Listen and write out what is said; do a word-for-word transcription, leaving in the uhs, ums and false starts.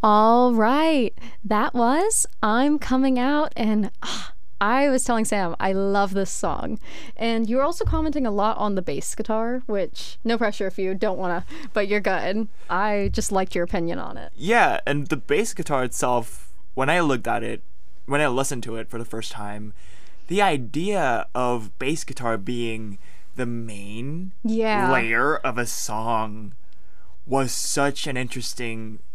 All right. That was I'm Coming Out. And ah, I was telling Sam, I love this song. And you were also commenting a lot on the bass guitar, which, no pressure if you don't want to, but you're good. I just liked your opinion on it. Yeah, and the bass guitar itself, when I looked at it, when I listened to it for the first time, the idea of bass guitar being the main Yeah. layer of a song was such an interesting